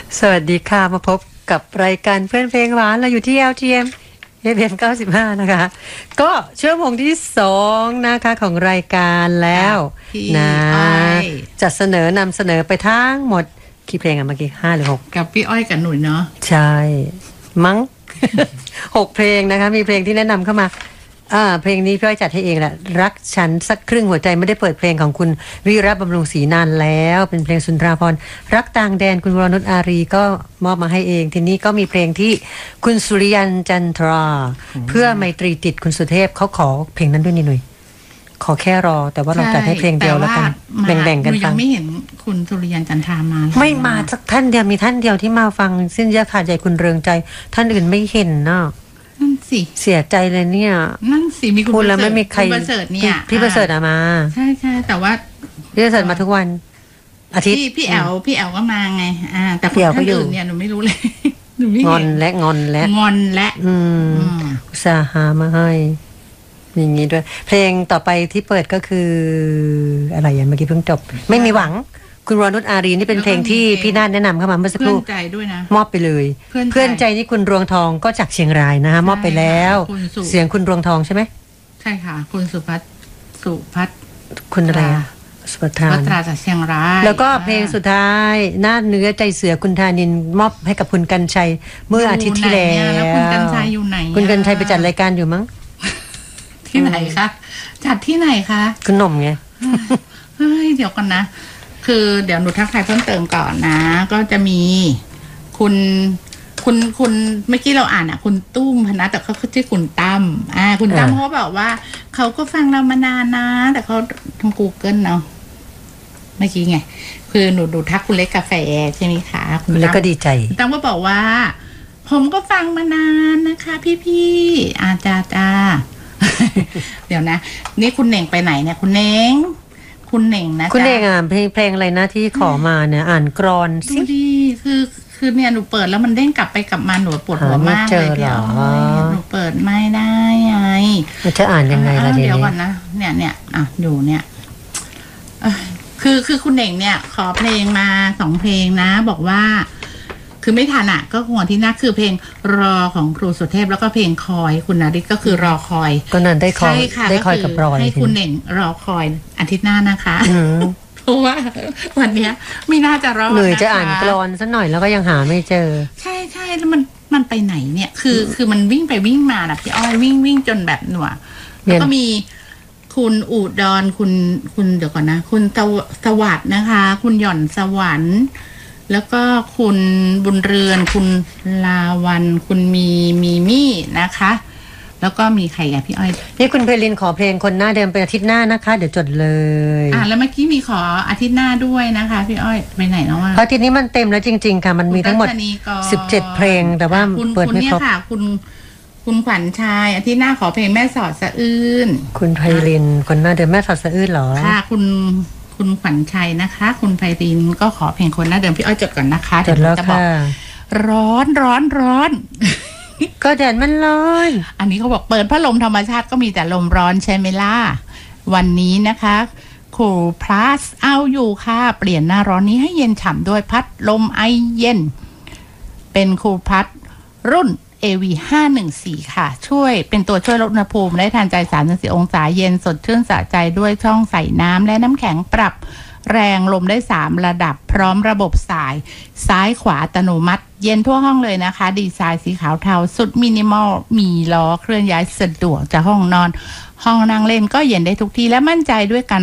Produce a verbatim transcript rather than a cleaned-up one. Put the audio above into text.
สวัสดีค่ะมาพบกับรายการเพื่อนเพลงหวานเราอยู่ที่ แอล ที เอ็ม เอ เอ็ม เก้าสิบห้านะคะก็ชั่วโมงที่สองนะคะของรายการแล้วนะจัดเสนอนำเสนอไปทั้งหมดกี่เพลงอะเมื่อกี้ห้าหรือหกกับพี่อ้อยกับหนุ่ยเนาะใช่มั้ง หกเพลงนะคะมีเพลงที่แนะนำเข้ามาอ่าเพลงนี้พี่อ้อยจัดให้เองแหละรักฉันสักครึ่งหัวใจไม่ได้เปิดเพลงของคุณวิระบำรุงศรีนานแล้วเป็นเพลงสุนทราภรณ์รักต่างแดนคุณวรนุชอารีก็มอบมาให้เองทีนี้ก็มีเพลงที่คุณสุริยันจันทราเพื่อไมตรีจิตคุณสุเทพเขาขอเพลงนั้นด้วยนี่หนุ่ยขอแค่รอแต่ว่าเราจัดให้เพลงเดียวแล้วกันแบ่งๆกันฟังไม่เห็นคุณสุริยันจันทรามาไม่มาสักท่านเดียวมีท่านเดียวที่มาฟังสิ้นเยือกขาดใจคุณเรืองใจท่านอื่นไม่เห็นเนาะนั่นสิเสียใจเลยเนี่ยนั่นสิมีคุณแล้วไม่มีใครประเสริฐเนี่ยพี่ประเสริฐอะมาใช่ใช่แต่ว่าพี่ประเสริฐมาทุกวันอาทิตย์พี่พี่แอลพี่แอลก็มาไงอ่าแต่คนท่านอื่นเนี่ยหนูไม่รู้เลยหนูไม่เห็นงอนและงอนและงอนและอืมอุตส่าห์หามาให้อย่างนี้ด้วยเพลงต่อไปที่เปิดก็คืออะไรอย่างเมื่อกี้เพิ่งจบไม่มีหวังคุณวรนุชอารีนี่เป็นเพลงที่พี่นาฏแนะนำเข้ามาเมื่อสักครู่เพื่อนใจด้วยนะมอบไปเลยเพื่อนใจนี่คุณรวงทองก็จากเชียงรายนะฮะมอบไปแล้วเสียงคุณรวงทองใช่ไหมใช่ค่ะคุณสุพัฒน์สุพัฒน์คุณอะไรสุภัทราสุภัทราจากเชียงรายแล้วก็เพลงสุดท้ายหน้าเนื้อใจเสือคุณธานินมอบให้กับคุณกรรชัยเมื่ออาทิตย์ที่แล้วคุณกรรชัยอยู่ไหนคุณกรรชัยไปจัดรายการอยู่มั้งที่ไหนคะจัดที่ไหนคะคุณหนุ่มไงเฮ้ยเดี๋ยวก่อนนะคือเดี๋ยวหนูทักทายเพิ่มเติมก่อนนะก็จะมีคุณคุณคุณเมื่อกี้เราอ่านอ่ะคุณตุ้มพนะแต่เขาชื่อคุณตั้มอ่าคุณตั้มเขาบอกว่าเขาก็ฟังเรามานานนะแต่เขาทำ Google เนาะเมื่อกี้ไงคือหนูดูทักคุณเล็กกาแฟใช่ไหมคะคุณเล็กก็ดีใจคุณตั้มก็บอกว่าผมก็ฟังมานานนะคะพี่ๆอาจาจ้า เดี๋ยวนะนี่คุณเหน่งไปไหนเนี่ยคุณเน่งคุณเหน่งนะคุณเน่งอ่ะเพลงเพลงอะไรนะที่ขอมาเนี่ยอ่านกรอนสิดูดิคือคือเนี่ยหนูเปิดแล้วมันเด้งกลับไปกลับมาหนูปวดหัวมากเลยพี่อ้อยหนูเปิดไม่ได้ไงจะอ่านยังไงล่ะเดี๋ยวก่อนนะเนี่ยเนี่ยอ่ะอยู่เนี่ยคือคือคุณเหน่งเนี่ยขอเพลงมาสองเพลงนะบอกว่าคือไม่ทันอ่ะก็คงที่น่าคือเพลงรอของครูสุเทพแล้วก็เพลงคอยคุณนฤทธิ์ก็คือรอคอยก็นั่นได้คอยได้คอยกับรอยให้คุณเหน่งรอคอยอาทิตย์หน้านะคะเพราะว่าวันนี้ไม่น่าจะรอดหนูจะอ่านกลอนสักหน่อยแล้วก็ยังหาไม่เจอใช่ใช่แล้วมันมันไปไหนเนี่ยคือคือมันวิ่งไปวิ่งมาน่ะพี่อ้อยวิ่งวิ่งจนแบบหนัวแล้วก็มีคุณอุดรคุณคุณเดี๋ยวก่อนนะคุณสวัสดิ์นะคะ คุณหย่อนสวรรค์แล้วก็คุณบุญเรือนคุณลาวันคุณมีมีมี่นะคะแล้วก็มีใครอะพี่อ้อยนี่คุณเพลินขอเพลงคนหน้าเดิมเป็นอาทิตย์หน้านะคะเดี๋ยวจดเลยอ่าแล้วเมื่อกี้มีขออาทิตย์หน้าด้วยนะคะพี่อ้อยไปไหนแล้วอ่ะเพราะอาทิตย์นี้มันเต็มแล้วจริงๆค่ะมันมีทั้งหมดสิบเจ็ดเพลงแต่ว่าเปิดไม่ครบค่ะคุณคุณขวัญชายอาทิตย์หน้าขอเพลงแม่สอดสะอื้นคุณไพลินคนหน้าเดิมแม่สอดสะอื้นเหรอค่ะคุณคุณขวัญชัยนะคะคุณไพลินก็ขอเพลงคนหน้าเดิมพี่อ้อยจดก่อนนะคะจดแล้วค่ะร้อนร้อนร้อนก็แดดมันร้อนอันนี้เขาบอกเปิดพัดลมธรรมชาติก็มีแต่ลมร้อนใช่ไหมล่ะวันนี้นะคะคูลพลัสเอาอยู่ค่ะเปลี่ยนหน้าร้อนนี้ให้เย็นฉ่ำด้วยพัดลมไอเย็นเป็นคูลพลัสรุ่น เอ วี ห้าหนึ่งสี่ ค่ะช่วยเป็นตัวช่วยลดอุณหภูมิได้ทันใจ สามถึงสี่ องศาเย็นสดชื่นสะใจด้วยช่องใส่น้ำและน้ำแข็งปรับแรงลมได้สามระดับพร้อมระบบสายซ้ายขวาอัตโนมัติเย็นทั่วห้องเลยนะคะดีไซน์สีขาวเทาสุดมินิมอลมีล้อเคลื่อนย้ายสะดวกจากห้องนอนห้องนั่งเล่นก็เย็นได้ทุกที่และมั่นใจด้วยกัน